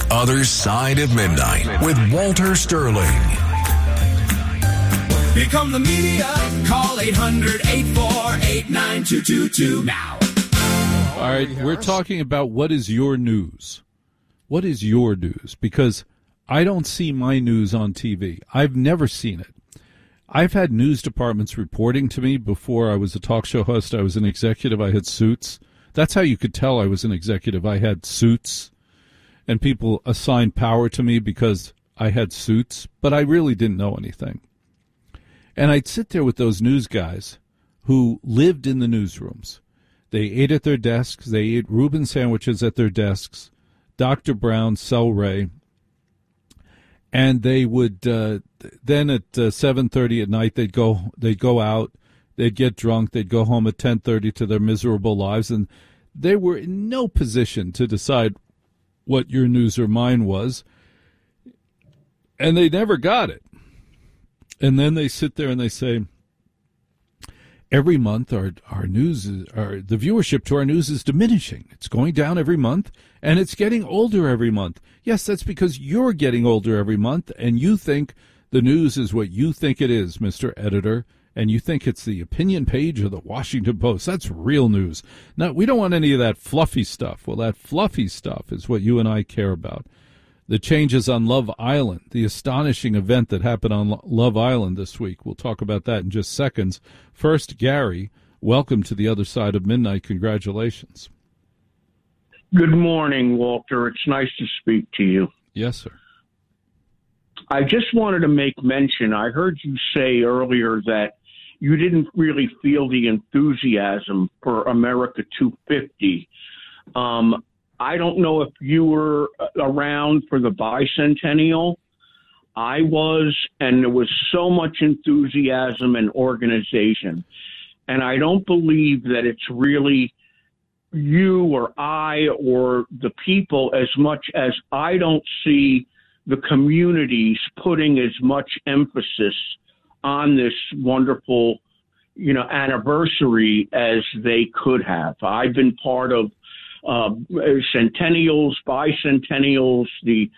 Other Side of Midnight with Walter Sterling. Become the media. Call 800-848-9222 now. All right, we're talking about what is your news. What is your news? Because I don't see my news on TV. I've never seen it. I've had news departments reporting to me before I was a talk show host. I was an executive. I had suits. That's how you could tell I was an executive. I had suits, and people assigned power to me because I had suits, but I really didn't know anything. And I'd sit there with those news guys who lived in the newsrooms. They ate at their desks. They ate Reuben sandwiches at their desks, Dr. Brown, Cell Ray. And they would then at 7:30 at night they'd go out, they'd get drunk, they'd go home at 10:30 to their miserable lives, and they were in no position to decide what your news or mine was, and they never got it. And then they sit there and they say, every month our news the viewership to our news is diminishing. It's going down every month, and it's getting older every month. Yes, that's because you're getting older every month, and you think the news is what you think it is, Mr. Editor, and you think it's the opinion page of the Washington Post. That's real news. No, we don't want any of that fluffy stuff. Well, that fluffy stuff is what you and I care about. The changes on Love Island, the astonishing event that happened on Love Island this week. We'll talk about that in just seconds. First, Gary, welcome to the Other Side of Midnight. Congratulations. Good morning, Walter. It's nice to speak to you. Yes, sir. I just wanted to make mention, I heard you say earlier that you didn't really feel the enthusiasm for America 250. I don't know if you were around for the bicentennial. I was, and there was so much enthusiasm and organization. And I don't believe that it's really you or I or the people as much as I don't see the communities putting as much emphasis on this wonderful, anniversary as they could have. I've been part of centennials, bicentennials, the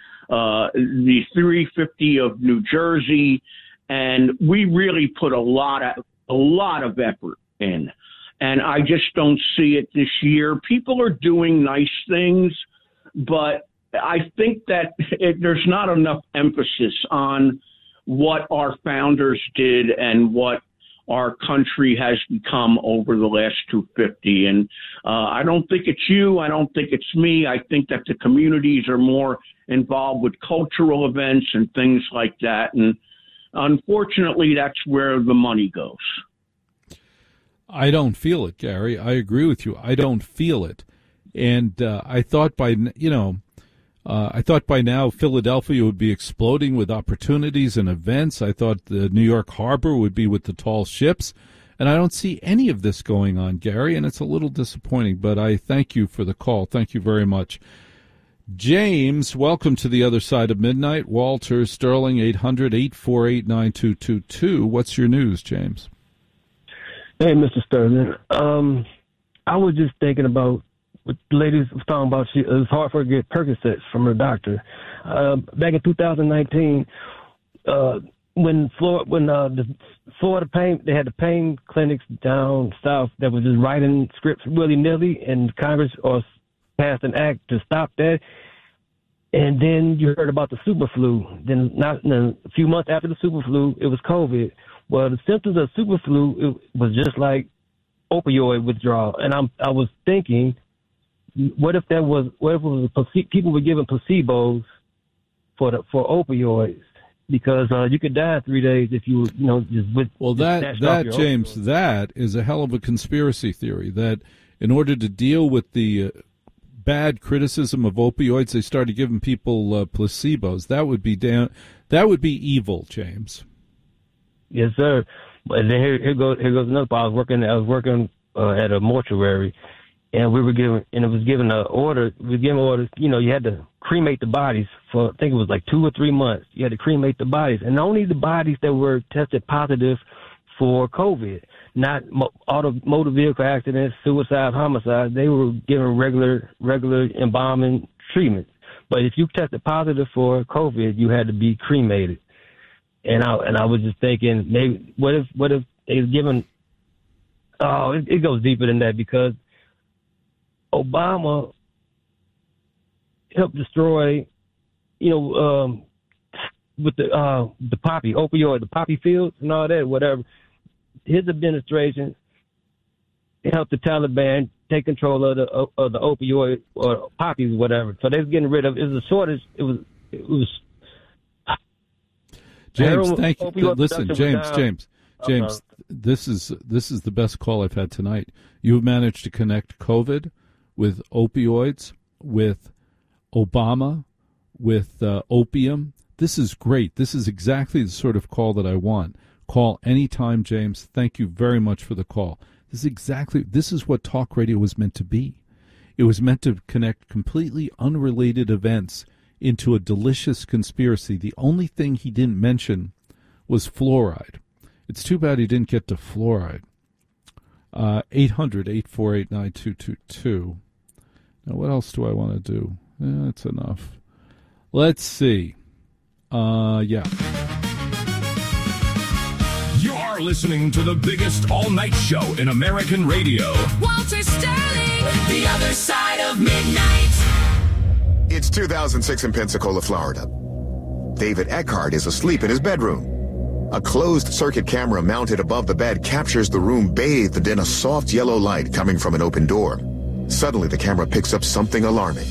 350 of New Jersey, and we really put a lot of effort in. And I just don't see it this year. People are doing nice things, but I think that there's not enough emphasis on what our founders did and what our country has become over the last 250. And I don't think it's you. I don't think it's me. I think that the communities are more involved with cultural events and things like that. And unfortunately, that's where the money goes. I don't feel it, Gary. I agree with you. I don't feel it. And I thought by now Philadelphia would be exploding with opportunities and events. I thought the New York Harbor would be with the tall ships. And I don't see any of this going on, Gary, and it's a little disappointing. But I thank you for the call. Thank you very much. James, welcome to the Other Side of Midnight. Walter Sterling, 800-848-9222. What's your news, James? Hey, Mr. Sterling. I was just thinking about what the lady was talking about. It was hard for her to get Percocets from her doctor. Back in 2019, when the Florida pain, they had the pain clinics down south that was just writing scripts willy-nilly, and Congress passed an act to stop that. And then you heard about the super flu. Then a few months after the super flu, it was COVID. Well, the symptoms of super flu, it was just like opioid withdrawal. And I was thinking, what if it was people were given placebos for opioids? Because you could die in 3 days if you just with. Well, that James, opioids. That is a hell of a conspiracy theory. That in order to deal with the bad criticism of opioids, they started giving people placebos. That would be evil, James. Yes, sir. But then here goes another part. I was working at a mortuary, and we were given orders. You had to cremate the bodies for, I think it was like 2 or 3 months. You had to cremate the bodies, and only the bodies that were tested positive for COVID, not motor vehicle accidents, suicide, homicide. They were given regular embalming treatment. But if you tested positive for COVID, you had to be cremated. And I was just thinking, maybe what if they was given? Oh, it goes deeper than that, because Obama helped destroy, with the poppy fields and all that, whatever. His administration helped the Taliban take control of the opioid or poppies, whatever. So they was getting rid of it. Was a shortage. It was. James, thank you. Listen, James. This is the best call I've had tonight. You have managed to connect COVID with opioids, with Obama, with opium. This is great. This is exactly the sort of call that I want. Call anytime, James. Thank you very much for the call. This is what talk radio was meant to be. It was meant to connect completely unrelated events into a delicious conspiracy. The only thing he didn't mention was fluoride. It's too bad he didn't get to fluoride. 800-848-9222. Now, what else do I want to do? That's enough. Let's see. Yeah. You're listening to the biggest all-night show in American radio. Walter Sterling, The Other Side of Midnight. It's 2006 in Pensacola, Florida. David Eckhart is asleep in his bedroom. A closed-circuit camera mounted above the bed captures the room bathed in a soft yellow light coming from an open door. Suddenly, the camera picks up something alarming.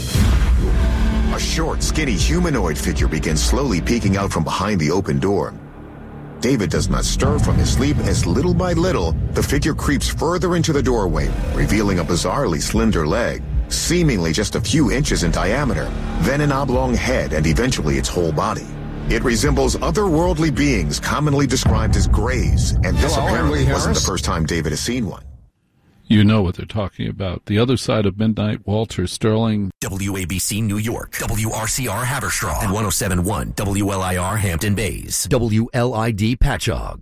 A short, skinny humanoid figure begins slowly peeking out from behind the open door. David does not stir from his sleep as little by little, the figure creeps further into the doorway, revealing a bizarrely slender leg, seemingly just a few inches in diameter, then an oblong head and eventually its whole body. It resembles otherworldly beings commonly described as greys, and this apparently wasn't the first time David has seen one. You know what they're talking about. The Other Side of Midnight, Walter Sterling. WABC New York, WRCR Haverstraw, and 107.1 WLIR Hampton Bays, WLID Patchogue.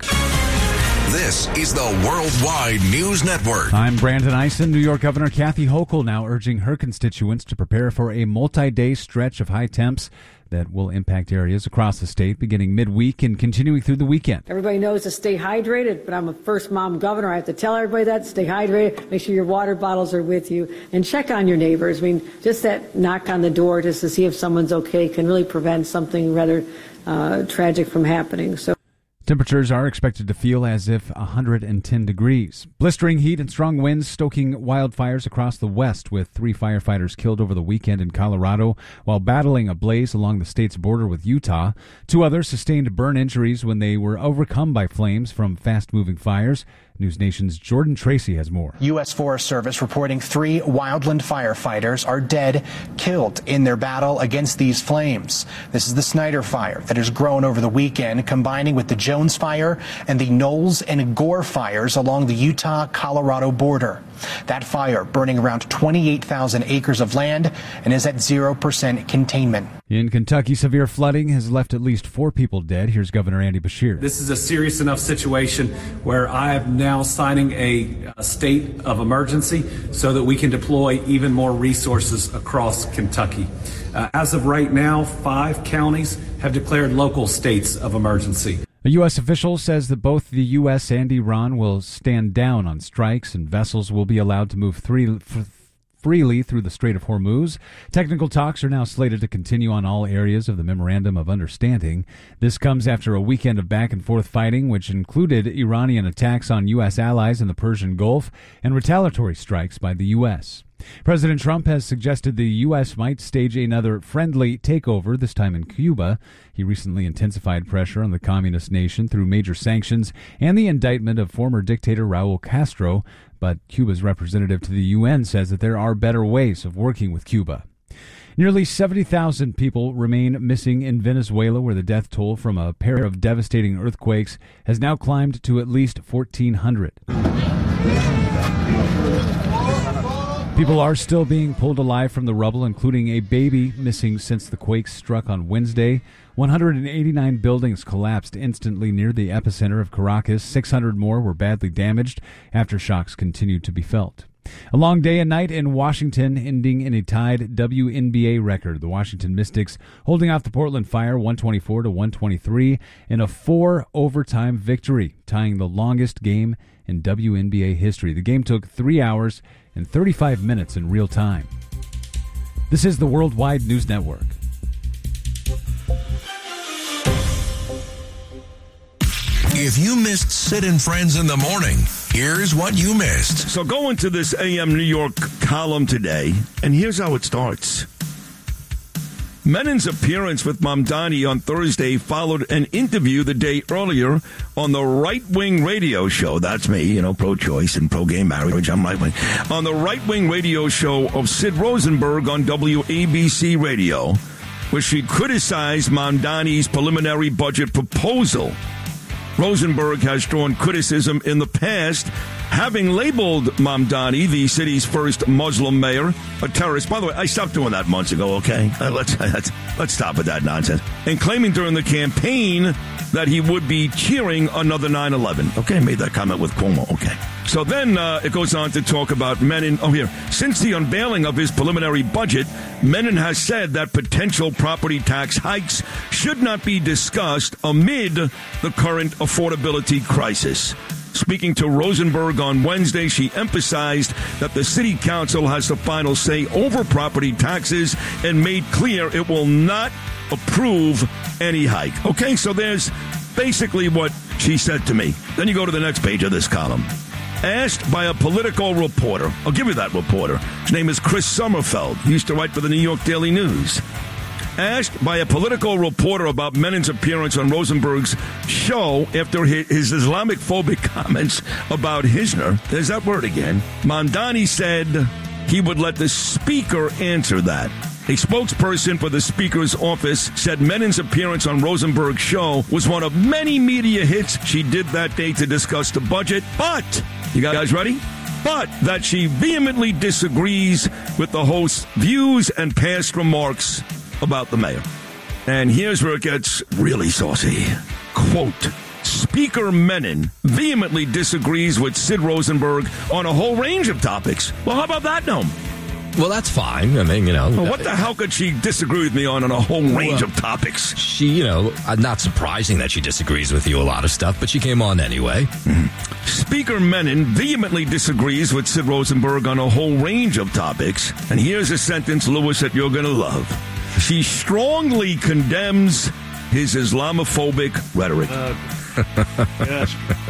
This is the Worldwide News Network. I'm Brandon Eisen. New York Governor Kathy Hochul now urging her constituents to prepare for a multi-day stretch of high temps that will impact areas across the state beginning midweek and continuing through the weekend. Everybody knows to stay hydrated, but I'm a first-mom governor. I have to tell everybody that. Stay hydrated. Make sure your water bottles are with you. And check on your neighbors. I mean, just that knock on the door just to see if someone's okay can really prevent something rather tragic from happening. So. Temperatures are expected to feel as if 110 degrees. Blistering heat and strong winds stoking wildfires across the west, with 3 firefighters killed over the weekend in Colorado while battling a blaze along the state's border with Utah. 2 others sustained burn injuries when they were overcome by flames from fast-moving fires. News Nation's Jordan Tracy has more. U.S. Forest Service reporting 3 wildland firefighters are dead, killed in their battle against these flames. This is the Snyder Fire that has grown over the weekend, combining with the Jones Fire and the Knowles and Gore fires along the Utah-Colorado border. That fire burning around 28,000 acres of land and is at 0% containment. In Kentucky, severe flooding has left at least 4 people dead. Here's Governor Andy Beshear. This is a serious enough situation where I am now signing a state of emergency so that we can deploy even more resources across Kentucky. As of right now, 5 counties have declared local states of emergency. A U.S. official says that both the U.S. and Iran will stand down on strikes and vessels will be allowed to move freely through the Strait of Hormuz. Technical talks are now slated to continue on all areas of the Memorandum of Understanding. This comes after a weekend of back-and-forth fighting, which included Iranian attacks on U.S. allies in the Persian Gulf and retaliatory strikes by the U.S. President Trump has suggested the U.S. might stage another friendly takeover, this time in Cuba. He recently intensified pressure on the communist nation through major sanctions and the indictment of former dictator Raul Castro. But Cuba's representative to the UN says that there are better ways of working with Cuba. Nearly 70,000 people remain missing in Venezuela, where the death toll from a pair of devastating earthquakes has now climbed to at least 1,400. People are still being pulled alive from the rubble, including a baby missing since the quakes struck on Wednesday. 189 buildings collapsed instantly near the epicenter of Caracas. 600 more were badly damaged. Aftershocks continued to be felt. A long day and night in Washington, ending in a tied WNBA record. The Washington Mystics holding off the Portland Fire 124-123 in a 4-overtime victory, tying the longest game in WNBA history. The game took 3 hours and 35 minutes in real time. This is the Worldwide News Network. If you missed Sid and Friends in the morning, here's what you missed. So go into this AM New York column today, and here's how it starts. Menin's appearance with Mamdani on Thursday followed an interview the day earlier on the right-wing radio show. That's me, pro-choice and pro-gay marriage. I'm right-wing. On the right-wing radio show of Sid Rosenberg on WABC Radio, where she criticized Mamdani's preliminary budget proposal. Rosenberg has drawn criticism in the past, having labeled Mamdani, the city's first Muslim mayor, a terrorist. By the way, I stopped doing that months ago, okay? Let's stop with that nonsense. And claiming during the campaign that he would be cheering another 9/11. Okay, made that comment with Cuomo, okay. So then it goes on to talk about Menon. Oh, here. Since the unveiling of his preliminary budget, Menon has said that potential property tax hikes should not be discussed amid the current affordability crisis. Speaking to Rosenberg on Wednesday, she emphasized that the city council has the final say over property taxes and made clear it will not approve any hike. Okay, so there's basically what she said to me. Then you go to the next page of this column. Asked by a political reporter, I'll give you that reporter. His name is Chris Sommerfeld. He used to write for the New York Daily News. Asked by a political reporter about Menin's appearance on Rosenberg's show after his Islamic-phobic comments about Hisner, there's that word again, Mamdani said he would let the speaker answer that. A spokesperson for the Speaker's office said Menin's appearance on Rosenberg's show was one of many media hits she did that day to discuss the budget, but, you guys ready? But that she vehemently disagrees with the host's views and past remarks about the mayor. And here's where it gets really saucy. Quote, Speaker Menon vehemently disagrees with Sid Rosenberg on a whole range of topics. Well, how about that, Noam? Well, that's fine. I mean, Well, what the hell could she disagree with me on a whole range of topics? She, not surprising that she disagrees with you a lot of stuff, but she came on anyway. Mm-hmm. Speaker Menon vehemently disagrees with Sid Rosenberg on a whole range of topics. And here's a sentence, Lewis, that you're going to love. She strongly condemns his Islamophobic rhetoric. Yes.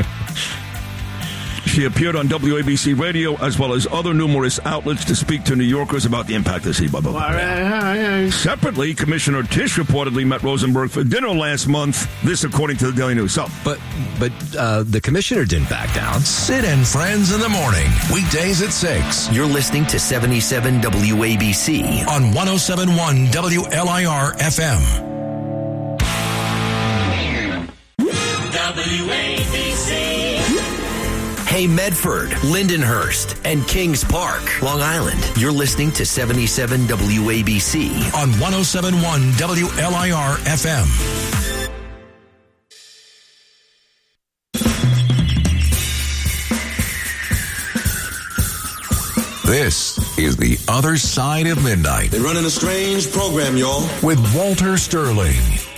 She appeared on WABC Radio as well as other numerous outlets to speak to New Yorkers about the impact of the sea. Separately, Commissioner Tisch reportedly met Rosenberg for dinner last month. This, according to the Daily News. So, but the commissioner didn't back down. Sid and Friends in the morning, weekdays at 6. You're listening to 77 WABC on 107.1 WLIR FM. WABC. Hey, Medford, Lindenhurst, and Kings Park, Long Island. You're listening to 77 WABC on 107.1 WLIR FM. This is The Other Side of Midnight. They're running a strange program, y'all. With Walter Sterling.